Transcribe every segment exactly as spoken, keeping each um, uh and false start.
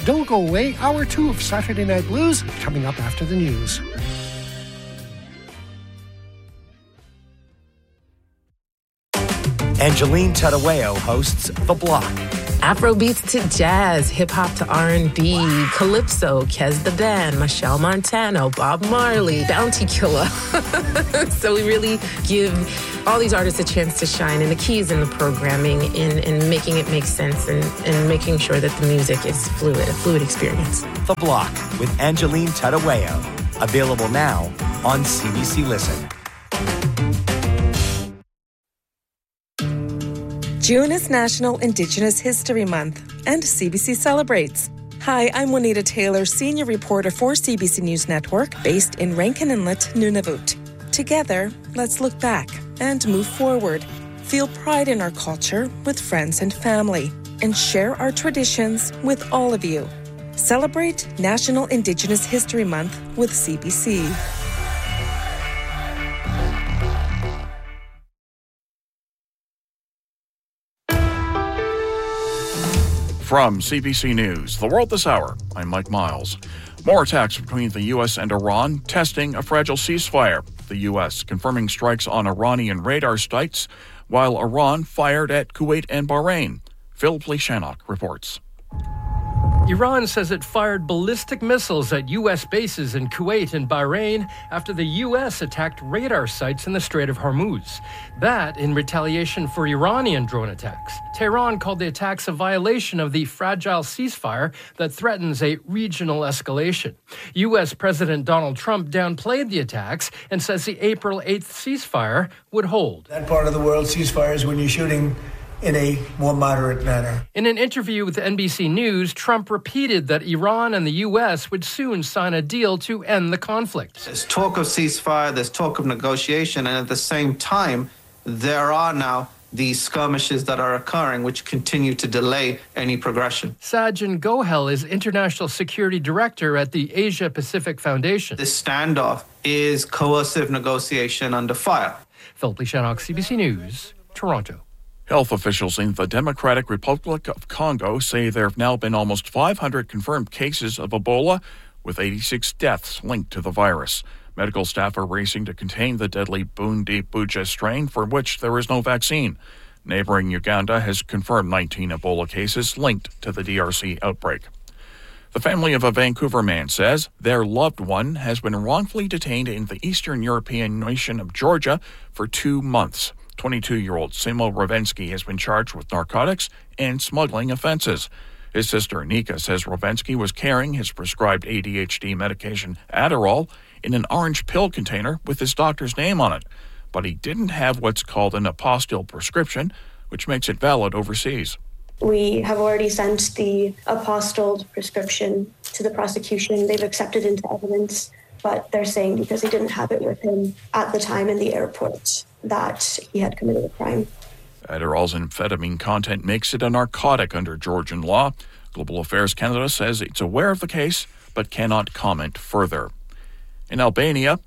Don't go away. Hour two of Saturday Night Blues coming up after the news. Angeline Tadaweo hosts The Block. Afrobeats to jazz, hip-hop to R and B, Calypso, Kez the Band, Michelle Montano, Bob Marley, Bounty Killer. So we really give all these artists a chance to shine, and the key is in the programming, in, in making it make sense, and, and making sure that the music is fluid, a fluid experience. The Block with Angeline Tadaweo. Available now on C B C Listen. June is National Indigenous History Month, and C B C celebrates. Hi, I'm Juanita Taylor, senior reporter for C B C News Network, based in Rankin Inlet, Nunavut. Together, let's look back and move forward, feel pride in our culture with friends and family, and share our traditions with all of you. Celebrate National Indigenous History Month with C B C. From C B C News, The World This Hour, I'm Mike Miles. More attacks between the U S and Iran, testing a fragile ceasefire. The U S confirming strikes on Iranian radar sites, while Iran fired at Kuwait and Bahrain. Phil Pleschanok reports. Iran says it fired ballistic missiles at U S bases in Kuwait and Bahrain after the U S attacked radar sites in the Strait of Hormuz. That in retaliation for Iranian drone attacks. Tehran called the attacks a violation of the fragile ceasefire that threatens a regional escalation. U S President Donald Trump downplayed the attacks and says the April eighth ceasefire would hold. That part of the world, ceasefires when you're shooting in a more moderate manner. In an interview with N B C News, Trump repeated that Iran and the U S would soon sign a deal to end the conflict. There's talk of ceasefire, there's talk of negotiation, and at the same time, there are now these skirmishes that are occurring, which continue to delay any progression. Sajan Gohel is International Security Director at the Asia Pacific Foundation. This standoff is coercive negotiation under fire. Phil Pleschanok, C B C News, Toronto. Health officials in the Democratic Republic of Congo say there have now been almost five hundred confirmed cases of Ebola, with eighty-six deaths linked to the virus. Medical staff are racing to contain the deadly Bundi-Buja strain, for which there is no vaccine. Neighboring Uganda has confirmed nineteen Ebola cases linked to the D R C outbreak. The family of a Vancouver man says their loved one has been wrongfully detained in the Eastern European nation of Georgia for two months. twenty-two-year-old Simo Rovensky has been charged with narcotics and smuggling offenses. His sister Nika says Rovensky was carrying his prescribed A D H D medication Adderall in an orange pill container with his doctor's name on it. But he didn't have what's called an apostille prescription, which makes it valid overseas. We have already sent the apostilled prescription to the prosecution. They've accepted into evidence, but they're saying because he didn't have it with him at the time in the airport that he had committed a crime. Adderall's amphetamine content makes it a narcotic under Georgian law. Global Affairs Canada says it's aware of the case, but cannot comment further. In Albania,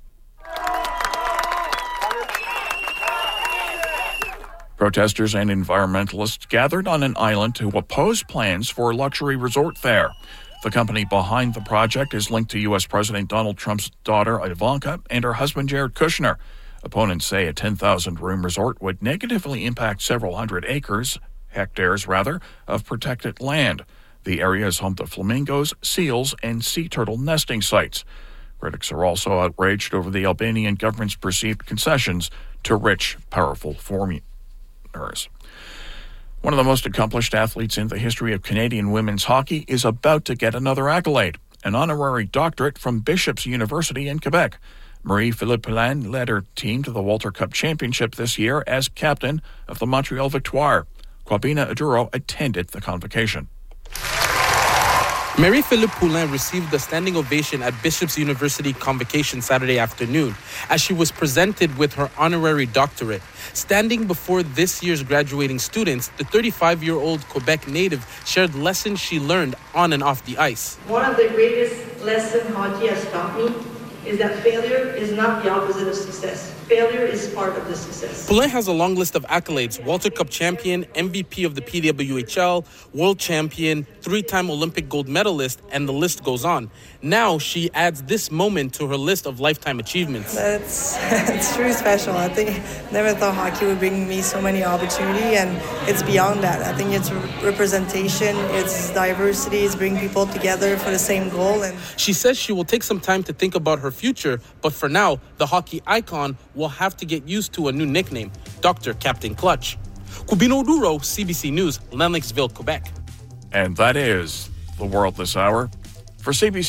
protesters and environmentalists gathered on an island to oppose plans for a luxury resort there. The company behind the project is linked to U S President Donald Trump's daughter Ivanka and her husband Jared Kushner. Opponents say a ten thousand room resort would negatively impact several hundred acres, hectares rather, of protected land. The area is home to flamingos, seals, and sea turtle nesting sites. Critics are also outraged over the Albanian government's perceived concessions to rich, powerful foreigners. One of the most accomplished athletes in the history of Canadian women's hockey is about to get another accolade, an honorary doctorate from Bishop's University in Quebec. Marie-Philippe Poulin led her team to the Walter Cup Championship this year as captain of the Montreal Victoire. Kwabena Aduro attended the convocation. Marie-Philippe Poulin received a standing ovation at Bishop's University convocation Saturday afternoon as she was presented with her honorary doctorate. Standing before this year's graduating students, the thirty-five-year-old Quebec native shared lessons she learned on and off the ice. One of the greatest lessons hockey has taught me is that failure is not the opposite of success. Failure is part of the success. Poulin has a long list of accolades: Walter Cup champion, M V P of the P W H L, world champion, three-time Olympic gold medalist, and the list goes on. Now she adds this moment to her list of lifetime achievements. It's, it's truly special. I think never thought hockey would bring me so many opportunity, and it's beyond that. I think it's representation, it's diversity, it's bringing people together for the same goal. And she says she will take some time to think about her future, but for now, the hockey icon will have to get used to a new nickname, Doctor Captain Clutch. Cubino Duro, C B C News, Lennoxville, Quebec. And that is the world this hour. For C B C